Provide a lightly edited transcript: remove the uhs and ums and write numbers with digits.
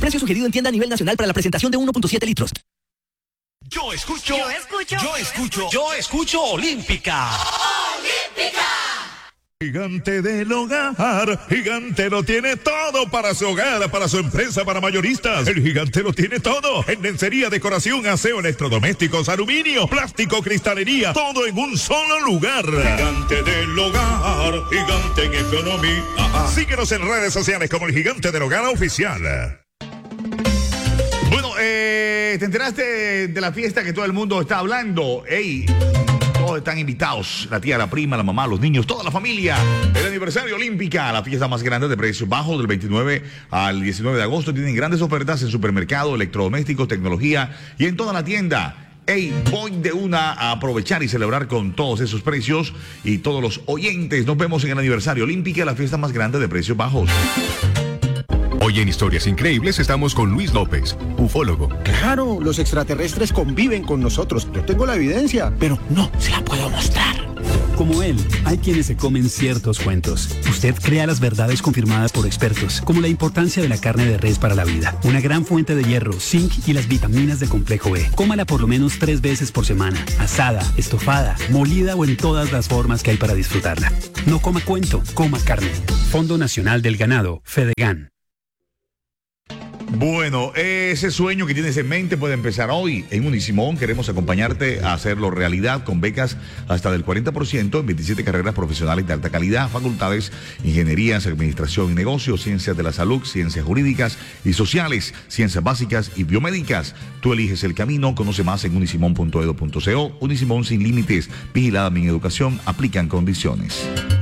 Precio sugerido en tienda a nivel nacional para la presentación de 1.7 litros. Yo escucho Olímpica. ¡Olímpica! Gigante del hogar, Gigante lo tiene todo para su hogar, para su empresa, para mayoristas. El Gigante lo tiene todo. En lencería, decoración, aseo, electrodomésticos, aluminio, plástico, cristalería, todo en un solo lugar. Gigante del hogar, Gigante en economía. Síguenos en redes sociales como el Gigante del Hogar Oficial. Bueno, te enteraste de la fiesta que todo el mundo está hablando. ¡Ey! Todos están invitados, la tía, la prima, la mamá, los niños, toda la familia. El aniversario Olímpica, la fiesta más grande de precios bajos del 29 al 19 de agosto. Tienen grandes ofertas en supermercado, electrodomésticos, tecnología y en toda la tienda. Hey, voy de una a aprovechar y celebrar con todos esos precios y todos los oyentes. Nos vemos en el aniversario Olímpica, la fiesta más grande de precios bajos. Hoy en Historias Increíbles estamos con Luis López, ufólogo. Claro, los extraterrestres conviven con nosotros. Yo tengo la evidencia, pero no se la puedo mostrar. Como él, hay quienes se comen ciertos cuentos. Usted crea las verdades confirmadas por expertos, como la importancia de la carne de res para la vida, una gran fuente de hierro, zinc y las vitaminas de complejo B. Cómala por lo menos 3 veces por semana, asada, estofada, molida o en todas las formas que hay para disfrutarla. No coma cuento, coma carne. Fondo Nacional del Ganado, Fedegan. Bueno, ese sueño que tienes en mente puede empezar hoy. En Unisimón queremos acompañarte a hacerlo realidad con becas hasta del 40% en 27 carreras profesionales de alta calidad, facultades, ingenierías, administración y negocios, ciencias de la salud, ciencias jurídicas y sociales, ciencias básicas y biomédicas. Tú eliges el camino, conoce más en unisimon.edu.co. Unisimón sin límites, vigilada mi educación, aplican condiciones.